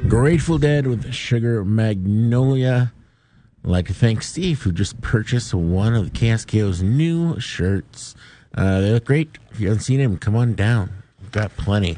Grateful Dead with Sugar Magnolia. I'd like to thank Steve, who just purchased one of the KSKO's new shirts. They look great. If you haven't seen them, come on down. We've got plenty.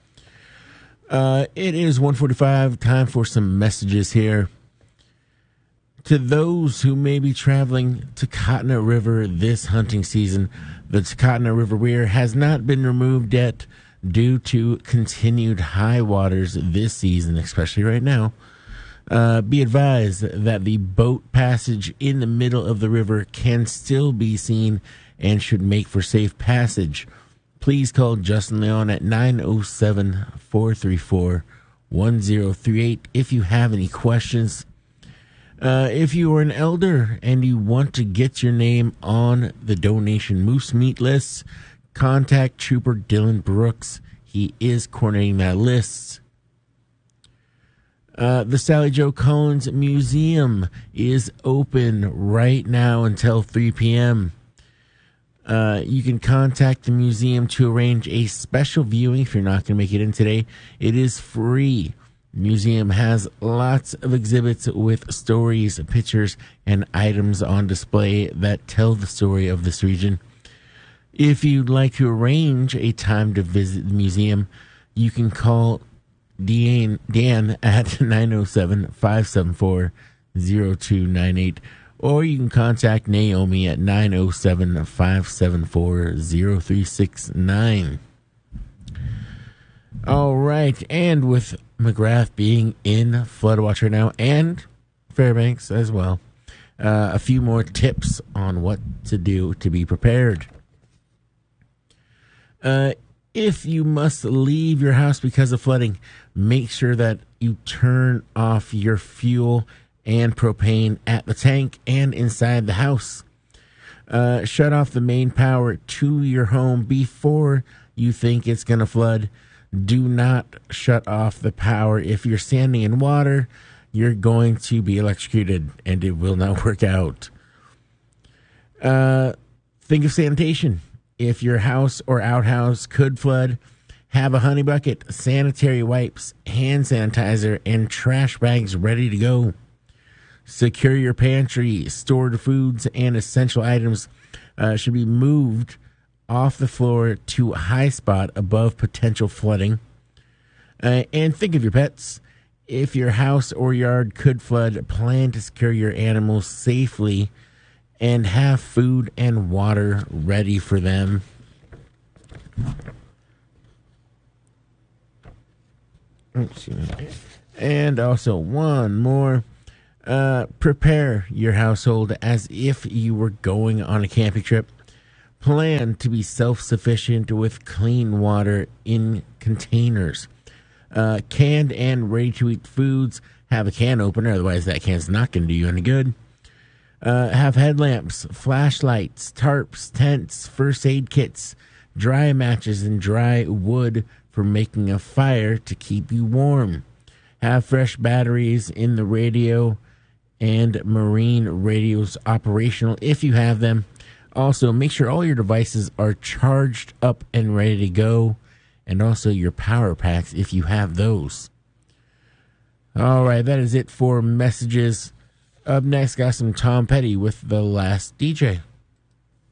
It is 1:45. Time for some messages here. To those who may be traveling to Takotna River this hunting season, the Takotna River Weir has not been removed yet due to continued high waters this season, especially right now. Be advised that the boat passage in the middle of the river can still be seen and should make for safe passage. Please call Justin Leon at 907-434-1038 if you have any questions. If you are an elder and you want to get your name on the donation moose meat list, contact Trooper Dylan Brooks. He is coordinating that list. The Sally Jo Collins Museum is open right now until 3 p.m. You can contact the museum to arrange a special viewing if you're not going to make it in today. It is free. The museum has lots of exhibits with stories, pictures, and items on display that tell the story of this region. If you'd like to arrange a time to visit the museum, you can call Dan at 907-574-0298, or you can contact Naomi at 907-574-0369. All right, and with McGrath being in flood watch right now, and Fairbanks as well, a few more tips on what to do to be prepared. If you must leave your house because of flooding, make sure that you turn off your fuel and propane at the tank and inside the house. Shut off the main power to your home before you think it's going to flood. Do not shut off the power. If you're standing in water, you're going to be electrocuted and it will not work out. Think of sanitation. If your house or outhouse could flood, have a honey bucket, sanitary wipes, hand sanitizer, and trash bags ready to go. Secure your pantry. Stored foods and essential items should be moved off the floor to a high spot above potential flooding. And think of your pets. If your house or yard could flood, plan to secure your animals safely and have food and water ready for them. And also one more. Prepare your household as if you were going on a camping trip. Plan to be self-sufficient with clean water in containers. Canned and ready-to-eat foods. Have a can opener, otherwise that can's not going to do you any good. Have headlamps, flashlights, tarps, tents, first aid kits, dry matches, and dry wood for making a fire to keep you warm. Have fresh batteries in the radio and marine radios operational if you have them. Also, make sure all your devices are charged up and ready to go, and also your power packs if you have those. All right, that is it for messages. Up next, got some Tom Petty with The Last DJ.